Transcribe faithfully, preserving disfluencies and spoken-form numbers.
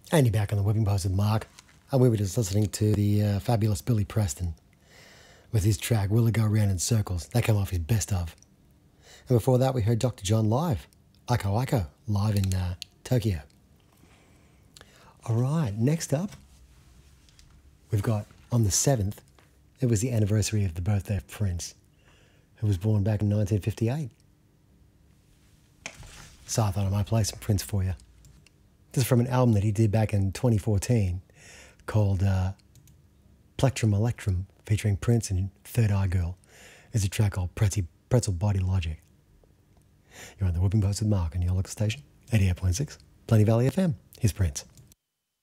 And you're back on the Whipping Post with Mark. And we were just listening to the uh, fabulous Billy Preston with his track, Will It Go Round in Circles? That came off his best of. And before that, we heard Doctor John live, Aiko Aiko, live in uh, Tokyo. All right, next up, we've got on the seventh, it was the anniversary of the birthday of Prince, who was born back in nineteen fifty-eight. So I thought I might play some Prince for you. This is from an album that he did back in twenty fourteen called uh, Plectrum Electrum, featuring Prince and Third Eye Girl. It's a track called Pretzel, Pretzel Body Logic. You're on the Whipping Post with Mark on your local station, eighty-eight point six, Plenty Valley F M. Here's Prince.